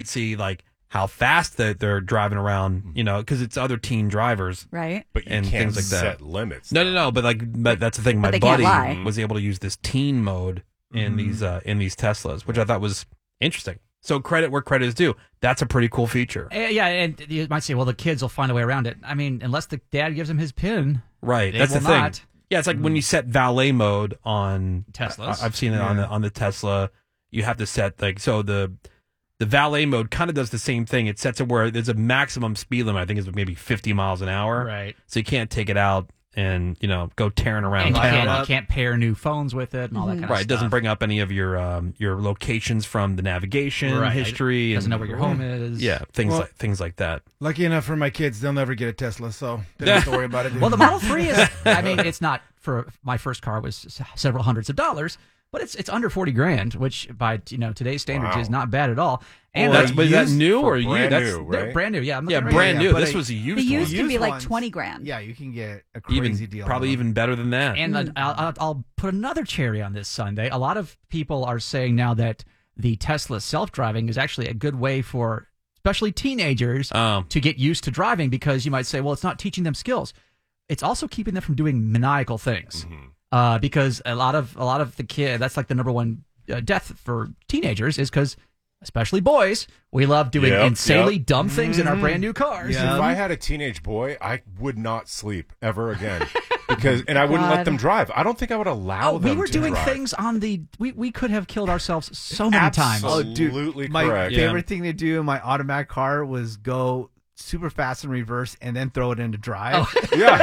could see like how fast they're driving around, because it's other teen drivers. Right. But you and can't things like set that. limits. No, but that's the thing. My they can't buddy lie. was able to use this teen mode in these Teslas, which I thought was interesting. So credit where credit is due. That's a pretty cool feature. Yeah, and you might say, well, the kids will find a way around it. I mean, unless the dad gives him his PIN. Right. They That's the will thing. not. Yeah, it's like when you set valet mode on Teslas. I've seen it on the Tesla. You have to set the valet mode kind of does the same thing. It sets it where there's a maximum speed limit. I think it's maybe 50 miles an hour. Right. So you can't take it out and go tearing around And town. you can't pair new phones with it and all that kind of stuff. Right. It doesn't bring up any of your locations from the navigation history. It doesn't and, know where your home is. Yeah, things like that. Lucky enough for my kids, they'll never get a Tesla, so they don't have to worry about it. Well, the Model 3 is, I mean, it's not for my first car was several hundreds of dollars, but it's under $40,000, which by today's standards is not bad at all. And is that new or brand that's new, right? brand new, yeah. Brand new. but This was a used The used one. can be like ones, $20,000. Yeah, you can get a crazy deal. Probably even better than that. And I'll put another cherry on this Sunday. A lot of people are saying now that the Tesla self-driving is actually a good way for especially teenagers to get used to driving, because you might say, well, it's not teaching them skills. It's also keeping them from doing maniacal things. Because a lot of the kid, that's like the number one death for teenagers is because, especially boys, we love doing insanely dumb things in our brand new cars. If I had a teenage boy, I would not sleep ever again and I wouldn't let them drive. I don't think I would allow them. We were to doing drive. things on the. We could have killed ourselves so many times. Absolutely my correct. favorite thing to do in my automatic car was go super fast in reverse and then throw it into drive. Yeah.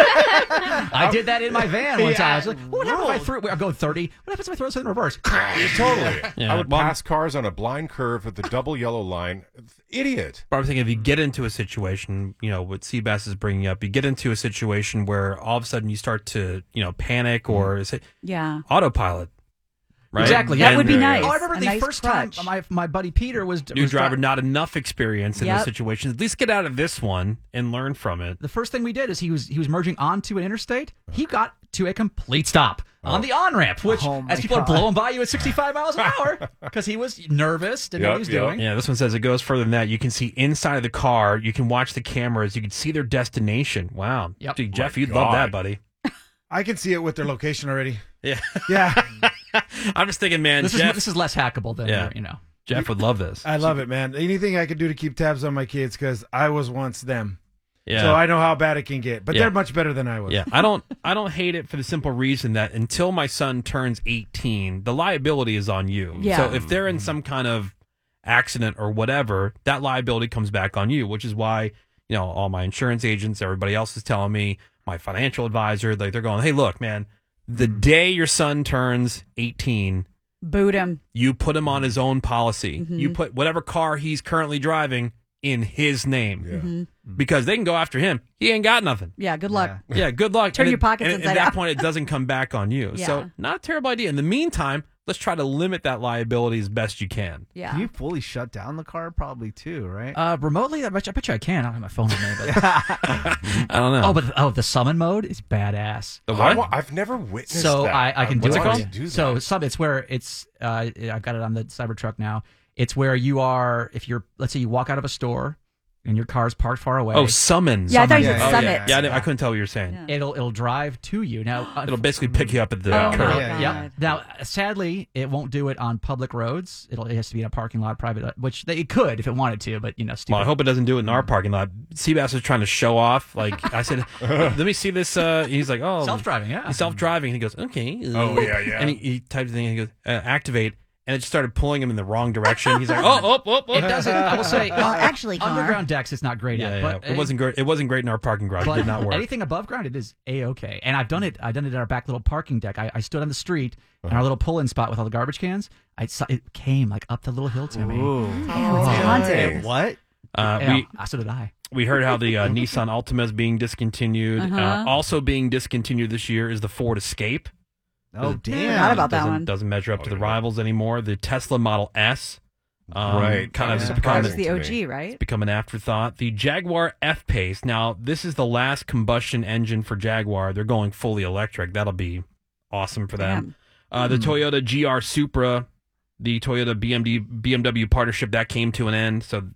I did that in my van one time. I was like, what happens if I throw? I go 30. What happens if I throw this in reverse? Totally. Yeah. I would pass cars on a blind curve with the double yellow line. Idiot. But I'm thinking if you get into a situation, what Seabass is bringing up, you get into a situation where all of a sudden you start to, panic or say, autopilot. Right? Exactly. That would be nice. Oh, I remember A the nice first crutch. time my buddy Peter was New was driver, dri- not enough experience in those situations. At least get out of this one and learn from it. The first thing we did is he was merging onto an interstate. He got to a complete stop on the on-ramp, which as people are blowing by you at 65 miles an hour because he was nervous, didn't know what he was doing. Yeah, this one says it goes further than that. You can see inside of the car. You can watch the cameras. You can see their destination. Wow. Yep. Dude, Jeff, you'd love that, buddy. I can see it with their location already. Yeah. Yeah. I'm just thinking, man, This Jeff, is less hackable than Jeff would love this. I love it, man. Anything I could do to keep tabs on my kids, because I was once them. Yeah. So I know how bad it can get, but Yeah. they're much better than I was. Yeah, I don't hate it for the simple reason that until my son turns 18, the liability is on you. Yeah. So if they're in some kind of accident or whatever, that liability comes back on you, which is why, all my insurance agents, everybody else is telling me, my financial advisor, like they're going, hey, look, man, the day your son turns 18, boot him. you put him on his own policy. You put whatever car he's currently driving in his name. Because they can go after him. He ain't got nothing. Yeah, good luck. Yeah, good luck. Turn And your pockets and inside at that out. point, it doesn't come back on you. Yeah. So not a terrible idea. In the meantime, let's try to limit that liability as best you can. Yeah. Can you fully shut down the car? Probably too, right? Remotely, I bet you I can. I don't have my phone with me. But... I don't know. the summon mode is badass. The what? I've never witnessed So that. I can do What's it called? So it's where it's I've got it on the Cybertruck now. It's where you are if you're, let's say you walk out of a store and your car's parked far away. Oh, summon. Yeah, I thought you Summon. said Oh, summit. Yeah, I couldn't tell what you were saying. Yeah. It'll drive to you. Now It'll basically pick you up at the curb. my yeah. God. Now, sadly, it won't do it on public roads. It has to be in a parking lot, private, which it could if it wanted to, but stupid. Well, I hope it doesn't do it in our parking lot. Seabass was trying to show off. Like I said, let me see this. He's like, oh, Self-driving, yeah. He's self-driving. And he goes, okay. Oh, yeah. And he types the thing. And he goes, activate. And it just started pulling him in the wrong direction. He's like, oh. It doesn't. I will say, Well, actually, car. underground decks, it's not great Yeah, at. yeah. But It wasn't great. It wasn't great in our parking garage. It But did not work. anything above ground, it is a-okay. And I've done it. I've done it at our back little parking deck. I stood on the street in our little pull-in spot with all the garbage cans. I saw it came like up the little hill to me. Ooh. Oh, it's haunted. What? Yeah, so did I. We heard how the Nissan Altima is being discontinued. Also being discontinued this year is the Ford Escape. Oh, damn. Forgot about that doesn't, one. Doesn't measure up to the rivals anymore. The Tesla Model S, Right. kind of Yeah. has become, That was the to me. OG, right? become an afterthought. The Jaguar F-Pace. Now, this is the last combustion engine for Jaguar. They're going fully electric. That'll be awesome for them. The Toyota GR Supra, the Toyota BMW partnership, that came to an end. So